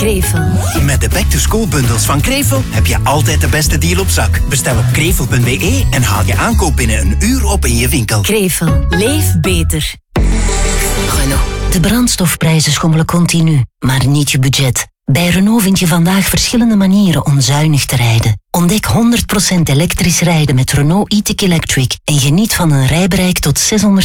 Krevel. Met de back-to-school bundels van Krevel heb je altijd de beste deal op zak. Bestel op krevel.be en haal je aankoop binnen een uur op in je winkel. Krevel. Leef beter. Renault. De brandstofprijzen schommelen continu, maar niet je budget. Bij Renault vind je vandaag verschillende manieren om zuinig te rijden. Ontdek 100% elektrisch rijden met Renault e-tech Electric en geniet van een rijbereik tot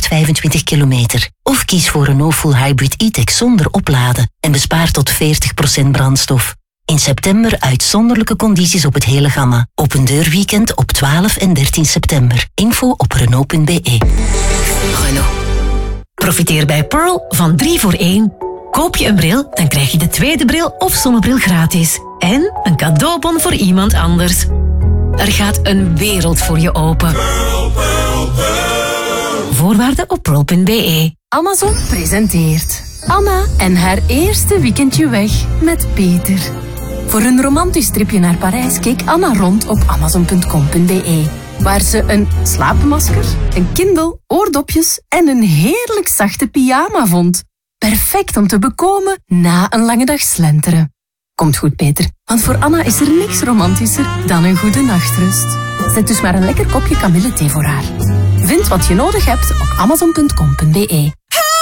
625 kilometer. Of kies voor Renault Full Hybrid e-tech zonder opladen en bespaar tot 40% brandstof. In september uitzonderlijke condities op het hele gamma. Open deurweekend op 12 en 13 september. Info op Renault.be. Renault. Profiteer bij Pearl van 3 voor 1. Koop je een bril, dan krijg je de tweede bril of zonnebril gratis. En een cadeaubon voor iemand anders. Er gaat een wereld voor je open. Pearl, Pearl, Pearl. Voorwaarden op pearl.be. Amazon presenteert Anna en haar eerste weekendje weg met Peter. Voor een romantisch tripje naar Parijs keek Anna rond op amazon.com.be. Waar ze een slaapmasker, een Kindle, oordopjes en een heerlijk zachte pyjama vond. Perfect om te bekomen na een lange dag slenteren. Komt goed, Peter, want voor Anna is er niks romantischer dan een goede nachtrust. Zet dus maar een lekker kopje kamillethee voor haar. Vind wat je nodig hebt op amazon.com.be.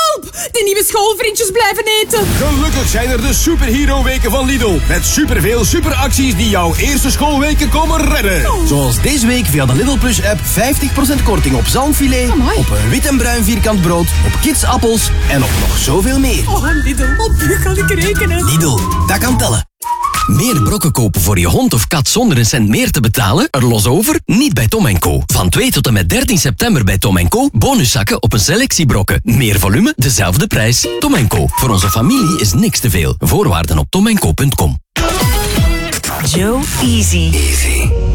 De nieuwe schoolvriendjes blijven eten. Gelukkig zijn er de superhero-weken van Lidl. Met superveel superacties die jouw eerste schoolweken komen redden. Zoals deze week via de Lidl Plus-app 50% korting op zalmfilet, op een wit en bruin vierkant brood, op kidsappels en op nog zoveel meer. Oh, Lidl, op je kan ik rekenen. Lidl, dat kan tellen. Meer brokken kopen voor je hond of kat zonder een cent meer te betalen? Er los over? Niet bij Tom & Co. Van 2 tot en met 13 september bij Tom & Co. Bonuszakken op een selectie brokken. Meer volume, dezelfde prijs. Tom & Co. Voor onze familie is niks te veel. Voorwaarden op tomandco.com. Joe Easy.